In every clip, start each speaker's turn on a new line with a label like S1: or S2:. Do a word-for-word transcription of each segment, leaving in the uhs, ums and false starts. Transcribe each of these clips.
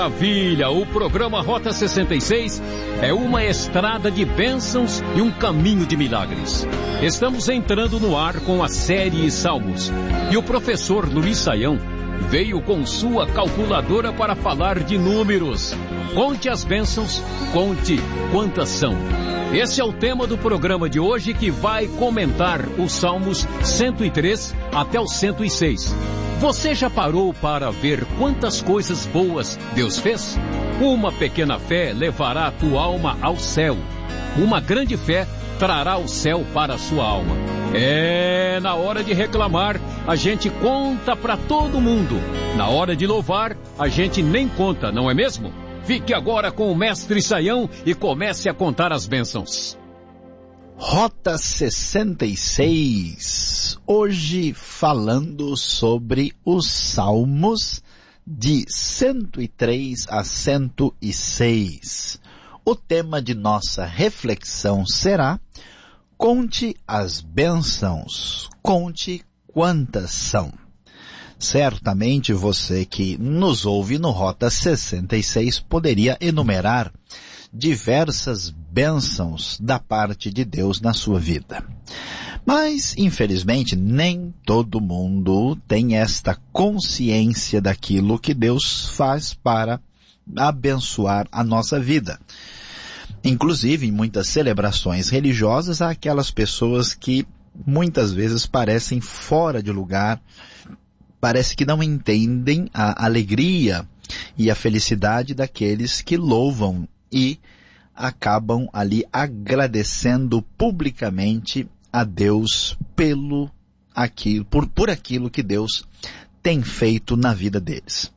S1: Maravilha, o programa Rota sessenta e seis é uma estrada de bênçãos e um caminho de milagres. Estamos entrando no ar com a série Salmos e o professor Luiz Saião veio com sua calculadora para falar de números. Conte as bênçãos, conte quantas são. Esse é o tema do programa de hoje, que vai comentar os Salmos cento e três até o cento e seis. Você já parou para ver quantas coisas boas Deus fez? Uma pequena fé levará a tua alma ao céu. Uma grande fé trará o céu para a sua alma. É, na hora de reclamar, a gente conta para todo mundo. Na hora de louvar, a gente nem conta, não é mesmo? Fique agora com o mestre Saião e comece a contar as bênçãos.
S2: Rota sessenta e seis, hoje falando sobre os Salmos de cento e três a cento e seis. O tema de nossa reflexão será: conte as bênçãos, conte quantas são. Certamente você que nos ouve no Rota sessenta e seis poderia enumerar diversas bênçãos da parte de Deus na sua vida. Mas, infelizmente, nem todo mundo tem esta consciência daquilo que Deus faz para abençoar a nossa vida. Inclusive, em muitas celebrações religiosas, há aquelas pessoas que muitas vezes parecem fora de lugar, parece que não entendem a alegria e a felicidade daqueles que louvam e acabam ali agradecendo publicamente a Deus pelo aquilo, por, por aquilo que Deus tem feito na vida deles.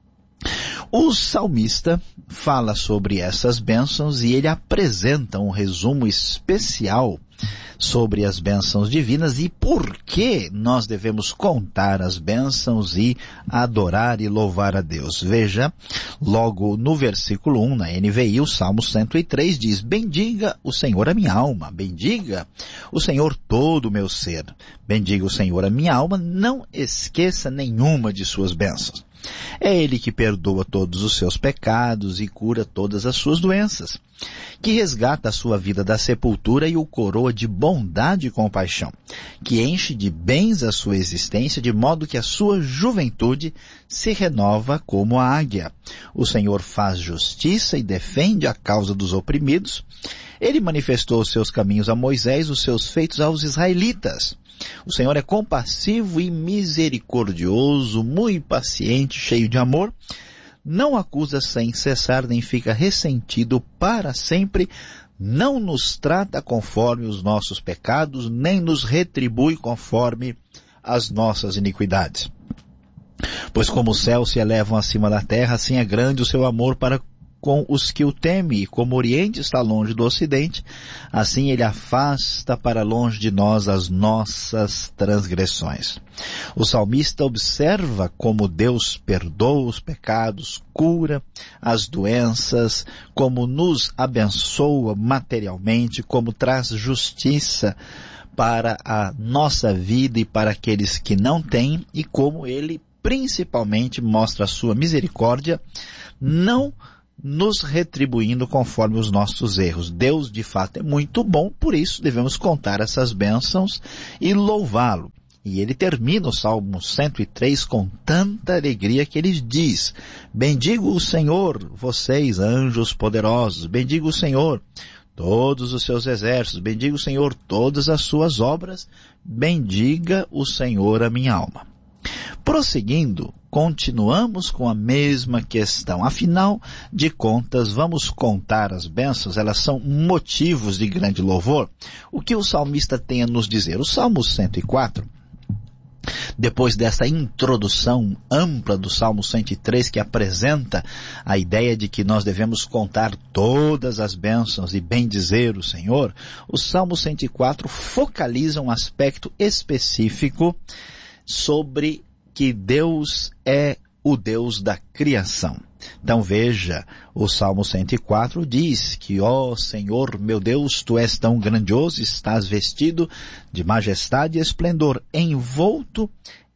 S2: O salmista fala sobre essas bênçãos e ele apresenta um resumo especial sobre as bênçãos divinas e por que nós devemos contar as bênçãos e adorar e louvar a Deus. Veja, logo no versículo um, na N V I, o Salmo cento e três diz: bendiga o Senhor a minha alma, bendiga o Senhor todo o meu ser, bendiga o Senhor a minha alma, não esqueça nenhuma de suas bênçãos. É Ele que perdoa todos os seus pecados e cura todas as suas doenças, que resgata a sua vida da sepultura e o coroa de bondade e compaixão, que enche de bens a sua existência, de modo que a sua juventude se renova como a águia. O Senhor faz justiça e defende a causa dos oprimidos. Ele manifestou os seus caminhos a Moisés, os seus feitos aos israelitas. O Senhor é compassivo e misericordioso, muito paciente, cheio de amor. Não acusa sem cessar, nem fica ressentido para sempre. Não nos trata conforme os nossos pecados, nem nos retribui conforme as nossas iniquidades. Pois como os céus se elevam acima da terra, assim é grande o seu amor para com os que o temem, e como o Oriente está longe do Ocidente, assim ele afasta para longe de nós as nossas transgressões. O salmista observa como Deus perdoa os pecados, cura as doenças, como nos abençoa materialmente, como traz justiça para a nossa vida e para aqueles que não têm, e como ele principalmente mostra a sua misericórdia, não nos retribuindo conforme os nossos erros. Deus de fato é muito bom, por isso devemos contar essas bênçãos e louvá-lo. E ele termina o Salmo cento e três com tanta alegria que ele diz: bendigo o Senhor, vocês anjos poderosos, bendigo o Senhor, todos os seus exércitos, bendiga o Senhor todas as suas obras, bendiga o Senhor a minha alma. Prosseguindo, continuamos com a mesma questão. Afinal de contas, vamos contar as bênçãos, elas são motivos de grande louvor. O que o salmista tem a nos dizer? O Salmo cento e quatro, depois dessa introdução ampla do Salmo cento e três, que apresenta a ideia de que nós devemos contar todas as bênçãos e bendizer o Senhor, o Salmo cento e quatro focaliza um aspecto específico sobre que Deus é o Deus da criação. Então veja, o Salmo cento e quatro diz que, ó Senhor, meu Deus, Tu és tão grandioso, estás vestido de majestade e esplendor, envolto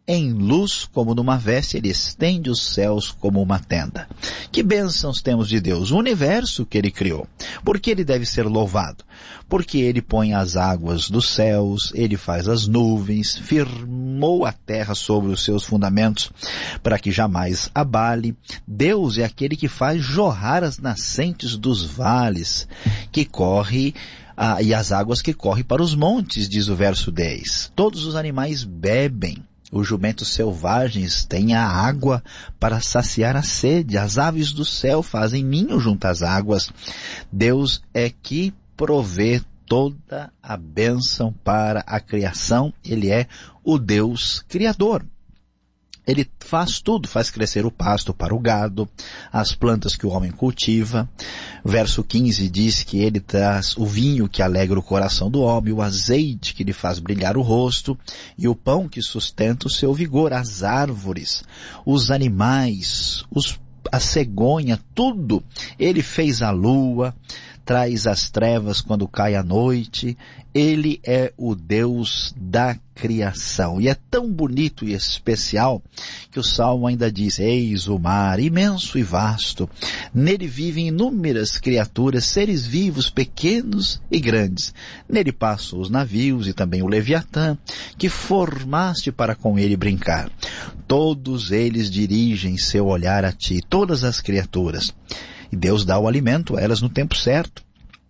S2: em luz como numa veste, ele estende os céus como uma tenda. Que bênçãos temos de Deus, o universo que ele criou. Por que ele deve ser louvado? Porque ele põe as águas dos céus, ele faz as nuvens, firmou a terra sobre os seus fundamentos para que jamais abale. Deus é aquele que faz jorrar as nascentes dos vales, que corre ah, e as águas que correm para os montes, diz o verso dez. Todos os animais bebem. Os jumentos selvagens têm a água para saciar a sede. As aves do céu fazem ninho junto às águas. Deus é que provê toda a bênção para a criação. Ele é o Deus criador. Ele faz tudo, faz crescer o pasto para o gado, as plantas que o homem cultiva. Verso quinze diz que ele traz o vinho que alegra o coração do homem, o azeite que lhe faz brilhar o rosto e o pão que sustenta o seu vigor, as árvores, os animais, os, a cegonha, tudo. Ele fez a lua, traz as trevas quando cai a noite. Ele é o Deus da criação. E é tão bonito e especial que o Salmo ainda diz: eis o mar, imenso e vasto. Nele vivem inúmeras criaturas, seres vivos, pequenos e grandes. Nele passam os navios e também o Leviatã, que formaste para com ele brincar. Todos eles dirigem seu olhar a ti, todas as criaturas. E Deus dá o alimento a elas no tempo certo.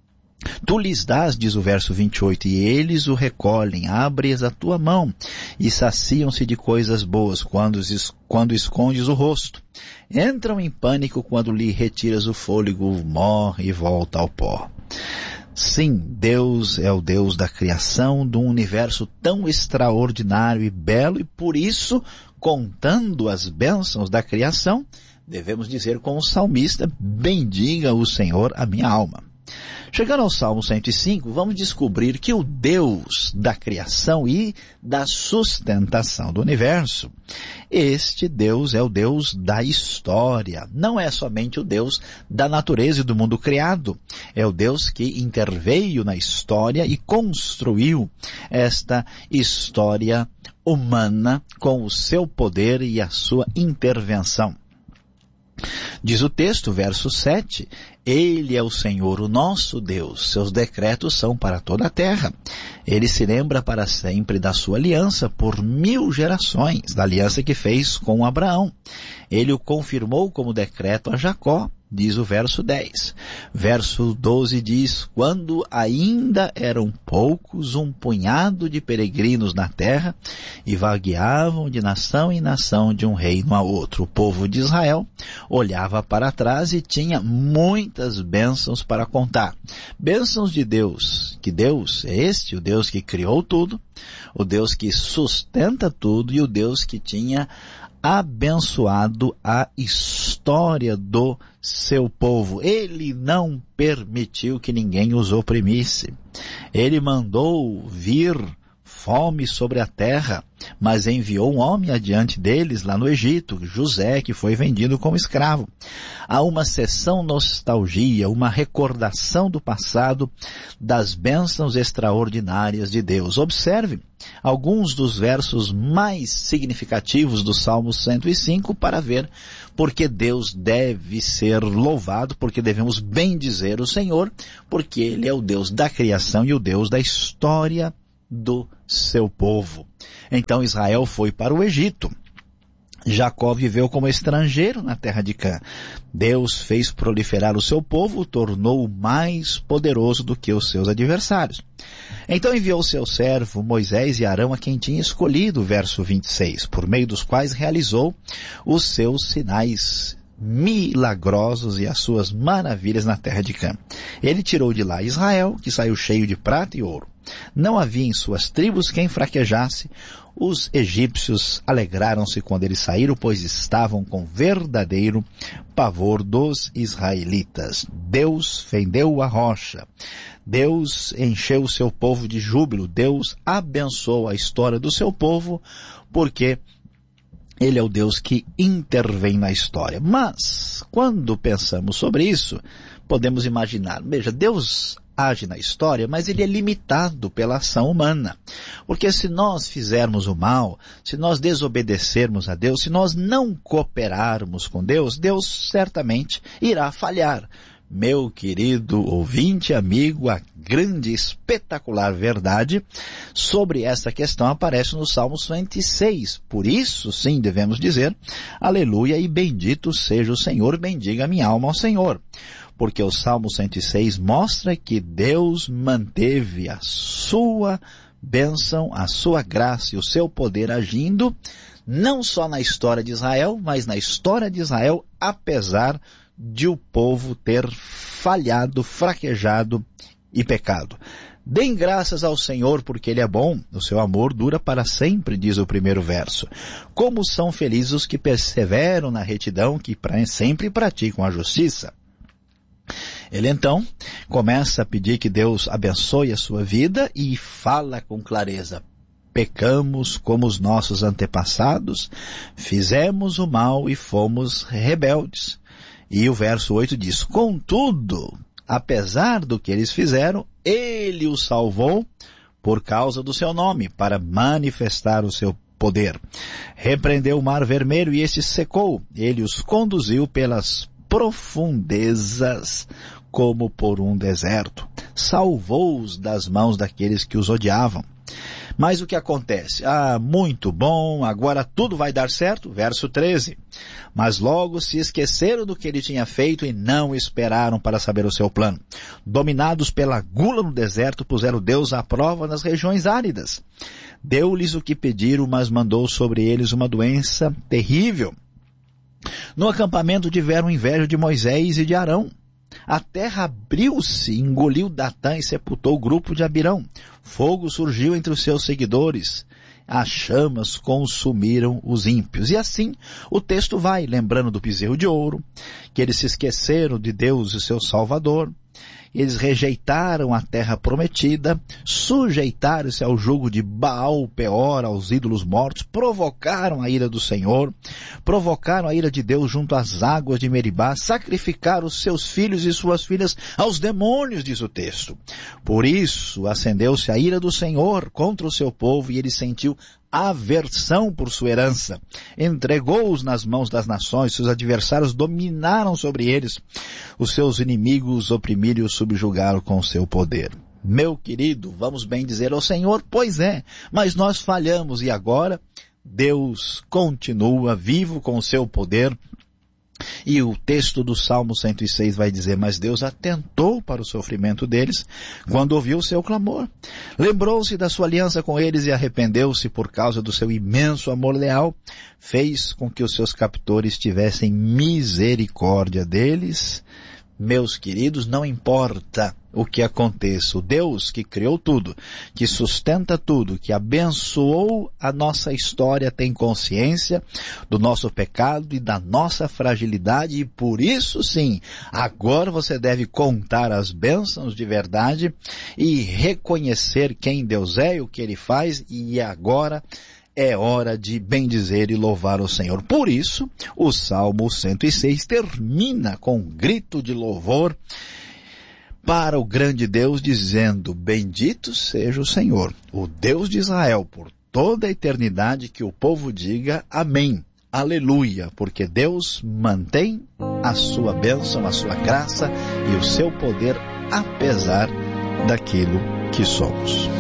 S2: Tu lhes dás, diz o verso vinte e oito, e eles o recolhem, abres a tua mão, e saciam-se de coisas boas quando, quando escondes o rosto. Entram em pânico quando lhe retiras o fôlego, morre e volta ao pó. Sim, Deus é o Deus da criação, de um universo tão extraordinário e belo, e por isso, contando as bênçãos da criação, devemos dizer com o salmista: bendiga o Senhor a minha alma. Chegando ao Salmo cento e cinco, vamos descobrir que o Deus da criação e da sustentação do universo, este Deus é o Deus da história. Não é somente o Deus da natureza e do mundo criado. É o Deus que interveio na história e construiu esta história humana com o seu poder e a sua intervenção. Diz o texto, verso sete, Ele é o Senhor, o nosso Deus, seus decretos são para toda a terra. Ele se lembra para sempre da sua aliança por mil gerações, da aliança que fez com Abraão. Ele o confirmou como decreto a Jacó, diz o verso dez. Verso doze diz, quando ainda eram poucos, um punhado de peregrinos na terra, e vagueavam de nação em nação, de um reino a outro. O povo de Israel olhava para trás e tinha muitas bênçãos para contar. Bênçãos de Deus, que Deus é este, o Deus que criou tudo, o Deus que sustenta tudo e o Deus que tinha abençoado a história do seu povo. Ele não permitiu que ninguém os oprimisse. Ele mandou vir fome sobre a terra, mas enviou um homem adiante deles lá no Egito, José, que foi vendido como escravo. Há uma sessão nostalgia, uma recordação do passado, das bênçãos extraordinárias de Deus. Observe alguns dos versos mais significativos do Salmo cento e cinco para ver porque Deus deve ser louvado, porque devemos bendizer o Senhor, porque Ele é o Deus da criação e o Deus da história do seu povo. Então Israel foi para o Egito. Jacó viveu como estrangeiro na terra de Cã. Deus fez proliferar o seu povo, o tornou mais poderoso do que os seus adversários. Então enviou seu servo Moisés e Arão, a quem tinha escolhido, verso vinte e seis, por meio dos quais realizou os seus sinais milagrosos e as suas maravilhas na terra de Cã. Ele tirou de lá Israel, que saiu cheio de prata e ouro. Não havia em suas tribos quem fraquejasse. Os egípcios alegraram-se quando eles saíram, pois estavam com verdadeiro pavor dos israelitas. Deus fendeu a rocha. Deus encheu o seu povo de júbilo. Deus abençoou a história do seu povo, porque Ele é o Deus que intervém na história. Mas, quando pensamos sobre isso, podemos imaginar, veja, Deus age na história, mas ele é limitado pela ação humana. Porque se nós fizermos o mal, se nós desobedecermos a Deus, se nós não cooperarmos com Deus, Deus certamente irá falhar. Meu querido ouvinte, amigo, a grande e espetacular verdade sobre esta questão aparece no Salmo cento e seis. Por isso, sim, devemos dizer, aleluia e bendito seja o Senhor, bendiga minha alma ao Senhor. Porque o Salmo cento e seis mostra que Deus manteve a sua bênção, a sua graça e o seu poder agindo, não só na história de Israel, mas na história de Israel, apesar de o povo ter falhado, fraquejado e pecado. Deem graças ao Senhor porque Ele é bom, o seu amor dura para sempre, diz o primeiro verso. Como são felizes os que perseveram na retidão, que sempre praticam a justiça. Ele então começa a pedir que Deus abençoe a sua vida e fala com clareza. Pecamos como os nossos antepassados, fizemos o mal e fomos rebeldes. E o verso oito diz, contudo, apesar do que eles fizeram, Ele os salvou por causa do seu nome, para manifestar o seu poder. Repreendeu o mar vermelho e este secou. Ele os conduziu pelas profundezas como por um deserto. Salvou-os das mãos daqueles que os odiavam. Mas o que acontece? Ah, muito bom, agora tudo vai dar certo. Verso treze. Mas logo se esqueceram do que ele tinha feito e não esperaram para saber o seu plano. Dominados pela gula no deserto, puseram Deus à prova nas regiões áridas. Deu-lhes o que pediram, mas mandou sobre eles uma doença terrível. No acampamento tiveram inveja de Moisés e de Arão. A terra abriu-se, engoliu Datã e sepultou o grupo de Abirão. Fogo surgiu entre os seus seguidores. As chamas consumiram os ímpios. E assim o texto vai, lembrando do bezerro de ouro, que eles se esqueceram de Deus e seu Salvador. Eles rejeitaram a terra prometida, sujeitaram-se ao jugo de Baal, Peor, aos ídolos mortos, provocaram a ira do Senhor, provocaram a ira de Deus junto às águas de Meribá, sacrificaram os seus filhos e suas filhas aos demônios, diz o texto. Por isso acendeu-se a ira do Senhor contra o seu povo e ele sentiu aversão por sua herança. Entregou-os nas mãos das nações, seus adversários dominaram sobre eles. Os seus inimigos oprimiram e os subjugaram com o seu poder. Meu querido, vamos bem dizer ao Senhor, pois é, mas nós falhamos e agora Deus continua vivo com o seu poder. E o texto do Salmo cento e seis vai dizer, mas Deus atentou para o sofrimento deles quando ouviu o seu clamor. Lembrou-se da sua aliança com eles e arrependeu-se por causa do seu imenso amor leal. Fez com que os seus captores tivessem misericórdia deles. Meus queridos, não importa o que aconteça, o Deus que criou tudo, que sustenta tudo, que abençoou a nossa história, tem consciência do nosso pecado e da nossa fragilidade e por isso sim, agora você deve contar as bênçãos de verdade e reconhecer quem Deus é e o que Ele faz e agora é hora de bendizer e louvar o Senhor. Por isso, o Salmo cento e seis termina com um grito de louvor para o grande Deus, dizendo, bendito seja o Senhor, o Deus de Israel, por toda a eternidade, que o povo diga amém, aleluia, porque Deus mantém a sua bênção, a sua graça e o seu poder, apesar daquilo que somos.